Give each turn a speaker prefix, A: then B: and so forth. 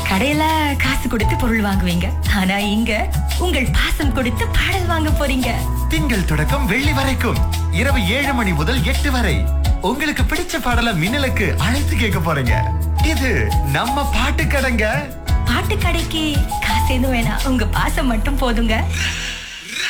A: கடையில காசு கொடுத்து பொருள் வாங்குவீங்க, ஆனா இங்க உங்கள் பாசம் கொடுத்து பாடல் வாங்க போறீங்க.
B: திங்கள் தொடக்கம் வெள்ளி வரைக்கும் இரவு 7 மணி முதல் 8 வரை உங்களுக்கு பிடிச்ச பாடல மின்னலுக்கு அழைத்து கேட்க போறீங்க. இது நம்ம பாட்டு கடைங்க.
A: பாட்டு கடைக்கு காசு எதுவும் வேணாம், உங்க பாசம் மட்டும் போதுங்க.